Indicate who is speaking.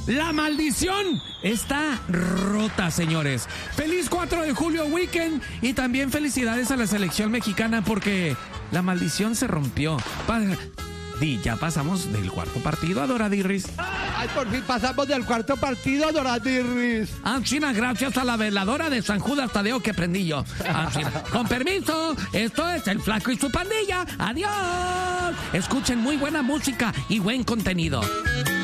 Speaker 1: La maldición está rota, señores. Feliz 4 de julio weekend y también felicidades a la selección mexicana porque la maldición se rompió. Ya pasamos del cuarto partido, Adoradirris.
Speaker 2: Ay, por fin pasamos del cuarto partido, Adoradirris.
Speaker 1: China, gracias a la veladora de San Judas Tadeo que prendí yo. China. Con permiso, esto es El Flaco y su pandilla. ¡Adiós! Escuchen muy buena música y buen contenido.